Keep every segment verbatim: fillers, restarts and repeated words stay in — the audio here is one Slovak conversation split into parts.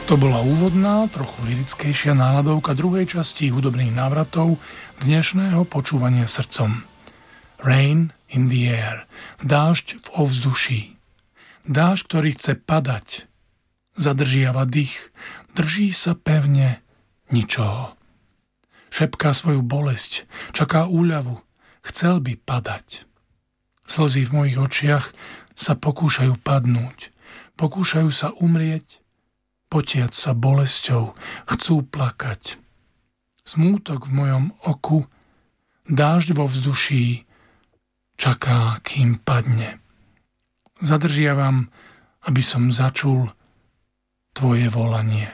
To bola úvodná, trochu lirickejšia náladovka druhej časti hudobných návratov dnešného počúvania srdcom. Rain in the air, dážď v ovzduší. Dážď, ktorý chce padať, zadržiava dých, drží sa pevne ničoho. Šepká svoju bolesť, čaká úľavu, chcel by padať. Slzy v mojich očiach sa pokúšajú padnúť, pokúšajú sa umrieť, potiať sa bolesťou, chcú plakať. Smútok v mojom oku, dážď vo vzduší, čaká, kým padne. Zadržiavam, aby som začul tvoje volanie.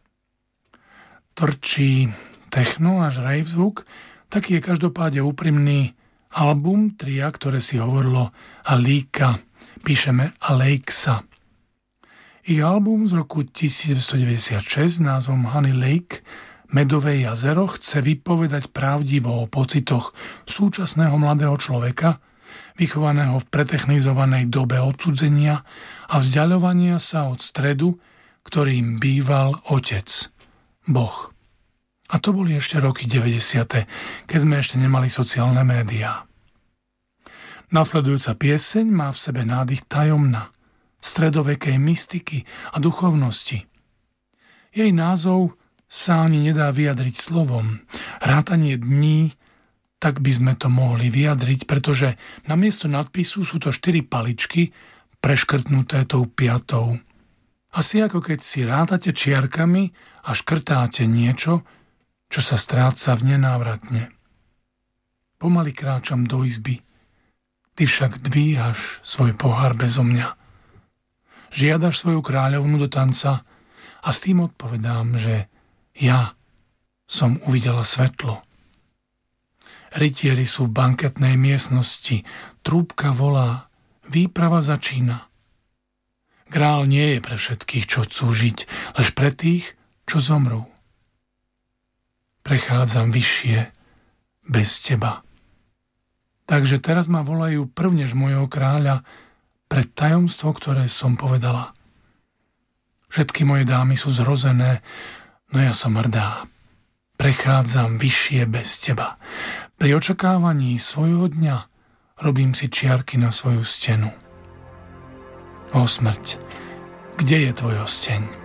Tvrdší techno až rave zvuk, taký je každopádne úprimný album tria, ktoré si hovorilo Alíka, píšeme Alexa. Ich album z roku devätnásťstodeväťdesiatšesť s názvom Honey Lake, Medové jazero, chce vypovedať pravdivo o pocitoch súčasného mladého človeka, vychovaného v pretechnizovanej dobe odcudzenia a vzdiaľovania sa od stredu, ktorým býval otec, Boh. A to boli ešte roky deväťdesiate, keď sme ešte nemali sociálne médiá. Nasledujúca pieseň má v sebe nádych tajomna, stredovekej mystiky a duchovnosti. Jej názov sa ani nedá vyjadriť slovom. Rátanie dní, tak by sme to mohli vyjadriť, pretože namiesto nadpisu sú to štyri paličky preškrtnuté tou piatou. Asi ako keď si rátate čiarkami a škrtáte niečo, čo sa stráca v nenávratne. Pomaly kráčam do izby. Ty však dvíhaš svoj pohár bezo mňa. Žiadaš svoju kráľovnu do tanca a s tým odpovedám, že ja som uvidela svetlo. Rytieri sú v banketnej miestnosti, trúbka volá, výprava začína. Grál nie je pre všetkých, čo chcú žiť, lež pre tých, čo zomrú. Prechádzam vyššie bez teba. Takže teraz ma volajú prvnež mojho kráľa pre tajomstvo, ktoré som povedala. Všetky moje dámy sú zrozené, no ja som hrdá. Prechádzam vyššie bez teba. Pri očakávaní svojho dňa robím si čiarky na svoju stenu. O smrť, kde je tvoj osteň?